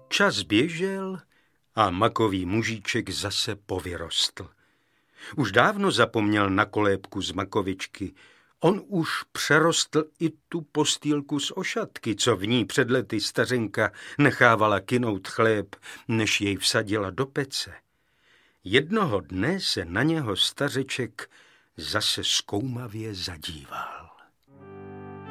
Čas běžel a makový mužíček zase povyrostl. Už dávno zapomněl na kolébku z makovičky. On už přerostl i tu postýlku z ošatky, co v ní před lety stařenka nechávala kynout chléb, než jej vsadila do pece. Jednoho dne se na něho stařeček zase zkoumavě zadíval.